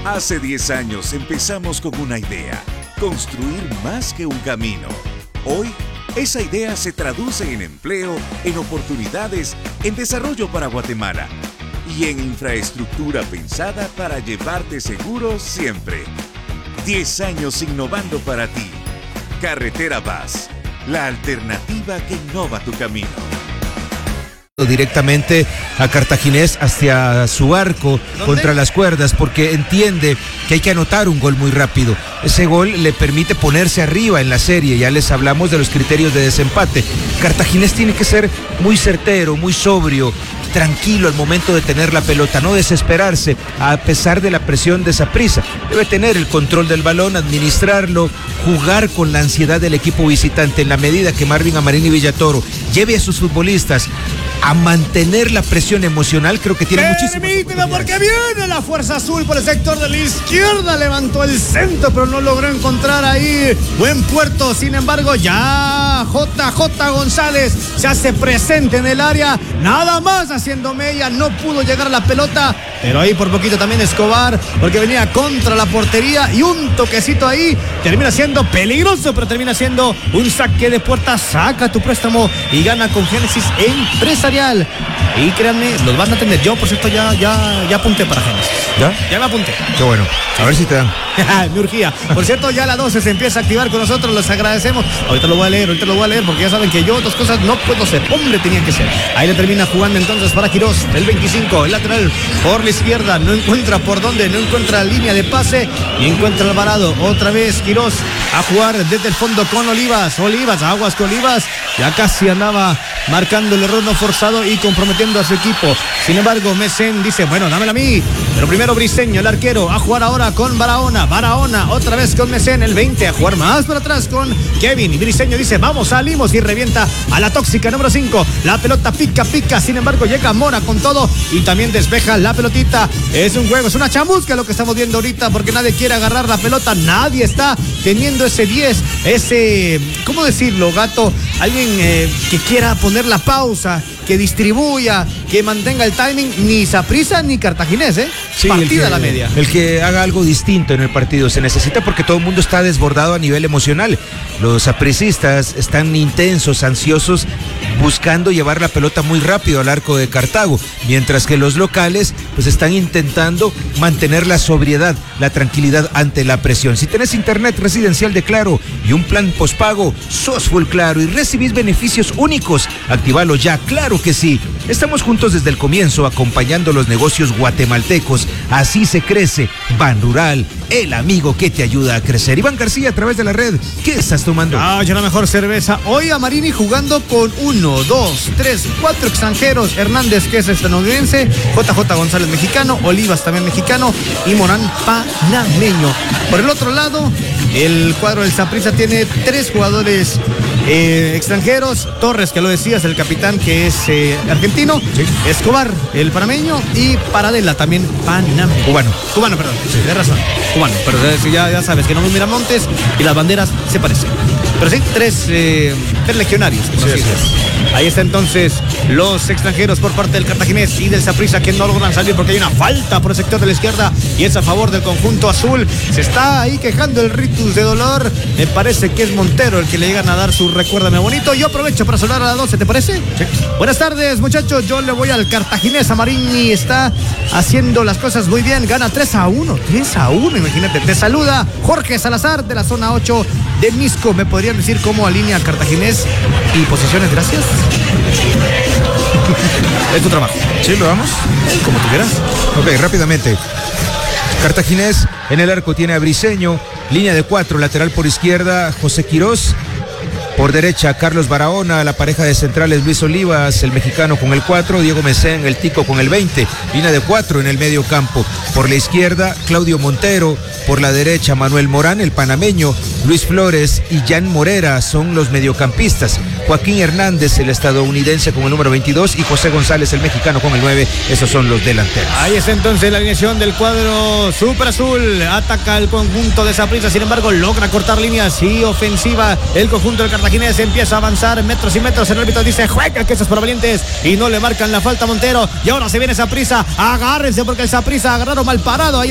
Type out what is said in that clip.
Hace 10 años empezamos con una idea, construir más que un camino. Hoy, esa idea se traduce en empleo, en oportunidades, en desarrollo para Guatemala y en infraestructura pensada para llevarte seguro siempre. 10 años innovando para ti. Carretera Vaz, la alternativa que innova tu camino. Directamente a Cartaginés hacia su arco contra las cuerdas, porque entiende que hay que anotar un gol muy rápido. Ese gol le permite ponerse arriba en la serie. Ya les hablamos de los criterios de desempate. Cartaginés tiene que ser muy certero, muy sobrio, tranquilo al momento de tener la pelota, no desesperarse a pesar de la presión de Saprissa. Debe tener el control del balón, administrarlo, jugar con la ansiedad del equipo visitante en la medida que Marvin Amarini Villatoro lleve a sus futbolistas a mantener la presión emocional. Creo que tiene muchísimo. Permíteme, porque viene la fuerza azul por el sector de la izquierda, levantó el centro pero no logró encontrar ahí buen puerto. Sin embargo, ya JJ González se hace presente en el área, nada más haciendo mella, no pudo llegar a la pelota, pero ahí por poquito también Escobar, porque venía contra la portería y un toquecito ahí termina siendo peligroso, pero termina siendo un saque de puerta. Saca tu préstamo y gana con Génesis Empresarial. Y créanme, los van a atender. Yo, por cierto, ya apunté para Génesis. ¿Ya me apunté. Qué bueno. A ver si te dan. Me urgía. Por cierto, ya a las 12 se empieza a activar con nosotros. Les agradecemos. Ahorita lo voy a leer, porque ya saben que yo otras cosas no puedo ser. Hombre, tenía que ser. Ahí le termina jugando entonces para Quirós, el 25, el lateral por la izquierda. No encuentra por dónde, no encuentra línea de pase y encuentra Alvarado. Otra vez Quirós a jugar desde el fondo con Olivas, aguas con Olivas. Ya casi andaba marcando el error no forzado y comprometiendo a su equipo. Sin embargo, Mesén dice, bueno, dámela a mí. Pero primero Briseño, el arquero, a jugar ahora con Barahona, otra vez con Mesén, el 20, a jugar más para atrás con Kevin. Y Briseño dice, vamos, salimos, y revienta a la tóxica número 5. La pelota pica, sin embargo llega Mora con todo y también despeja la pelotita. Es un juego, es una chamusca lo que estamos viendo ahorita, porque nadie quiere agarrar la pelota, nadie está teniendo ese 10, ese, ¿cómo decirlo, Gato? Alguien que quiera poner la pausa, que distribuya, que mantenga el timing. Ni Saprissa ni Cartaginés, sí, partida a la media. El que haga algo distinto en el partido se necesita, porque todo el mundo está desbordado a nivel emocional. Los sapricistas están intensos, ansiosos, buscando llevar la pelota muy rápido al arco de Cartago, mientras que los locales pues están intentando mantener la sobriedad, la tranquilidad ante la presión. Si tenés internet residencial de Claro y un plan postpago, sos full Claro y recibís beneficios únicos, activalo ya. Claro que sí. Estamos juntos desde el comienzo, acompañando los negocios guatemaltecos. Así se crece. Ban Rural, el amigo que te ayuda a crecer. Iván García, a través de la red, ¿qué estás tomando? Yo la mejor cerveza. Hoy Amarini jugando con 1, 2, 3, 4 extranjeros. Hernández, que es estadounidense, JJ González, mexicano, Olivas también mexicano y Morán, panameño. Por el otro lado, el cuadro del Saprissa tiene 3 jugadores extranjeros. Torres, que lo decías, el capitán, que es argentino, sí. Escobar, el panameño, y Paradela, también panameño. Cubano, perdón, sí. Tienes razón, cubano, pero ya sabes que no es Miramontes y las banderas se parecen. Pero sí, 3 legionarios. Sí. Ahí está entonces los extranjeros por parte del Cartaginés y del Saprissa, que no logran salir porque hay una falta por el sector de la izquierda y es a favor del conjunto azul. Se está ahí quejando el Ritus de dolor. Me parece que es Montero el que le llegan a dar su recuérdame bonito. Yo aprovecho para saludar a las 12, ¿te parece? Sí. Buenas tardes, muchachos. Yo le voy al Cartaginés. Amarini está haciendo las cosas muy bien. Gana 3-1, imagínate. Te saluda Jorge Salazar de la zona 8 de Misco. ¿Me podrían decir cómo alinea Cartaginés y posiciones? Gracias. Es tu trabajo. Sí, lo damos. Como tú quieras. Ok, rápidamente. Cartaginés en el arco tiene a Briseño, línea de 4, lateral por izquierda, José Quirós. Por derecha, Carlos Barahona, la pareja de centrales Luis Olivas, el mexicano con el 4, Diego Mesén, el tico con el 20, línea de 4 en el medio campo. Por la izquierda, Claudio Montero, por la derecha, Manuel Morán, el panameño, Luis Flores y Jan Morera son los mediocampistas. Joaquín Hernández, el estadounidense con el número 22, y José González, el mexicano con el 9, esos son los delanteros. Ahí está entonces la alineación del cuadro Super Azul, ataca el conjunto de Saprissa, sin embargo logra cortar líneas y ofensiva el conjunto del Cartaginés, empieza a avanzar metros y metros, el árbitro dice juega que esto es para valientes y no le marcan la falta a Montero, y ahora se viene Saprissa, agárrense porque el Saprissa agarraron mal parado ahí